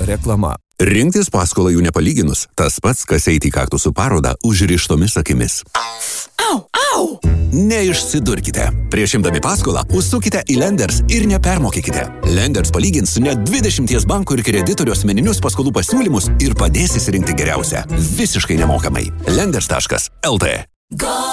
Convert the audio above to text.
Reklama. Rinktis paskolą jų nepalyginus, tas pats, kas eiti į kaktusų parodą užrištomis akimis. Au, au! Neišsidurkite. Prieš imdami paskolą, užsukite į Lenders ir nepermokykite. Lenders palygins net 20 bankų ir kreditorių asmeninius paskolų pasiūlymus ir padės įsirinkti geriausią. Visiškai nemokamai. Lenders.lt